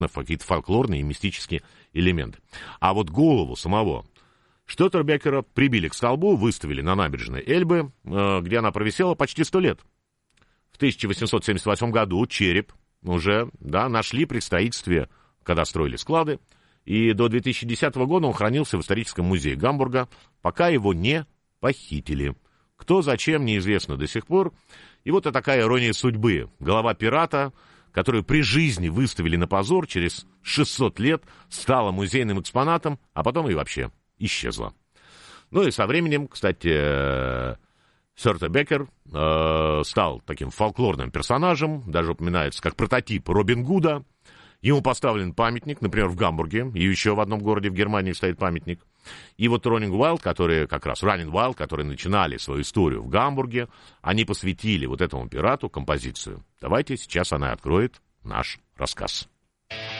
какие-то фольклорные и мистические элементы. А вот голову самого Штётербекера прибили к столбу, выставили на набережной Эльбы, где она провисела почти 100 лет. В 1878 году череп уже нашли при строительстве, когда строили склады, и до 2010 года он хранился в историческом музее Гамбурга, пока его не похитили. Кто, зачем, неизвестно до сих пор. И вот такая ирония судьбы. Голова пирата, которую при жизни выставили на позор, через 600 лет стала музейным экспонатом, а потом и вообще исчезла. Ну и со временем, кстати, Штётербекер стал таким фольклорным персонажем, даже упоминается как прототип Робин Гуда. Ему поставлен памятник, например, в Гамбурге, и еще в одном городе в Германии стоит памятник. И вот Роннинг Уайлд, которые начинали свою историю в Гамбурге, они посвятили вот этому пирату композицию. Давайте сейчас она откроет наш рассказ.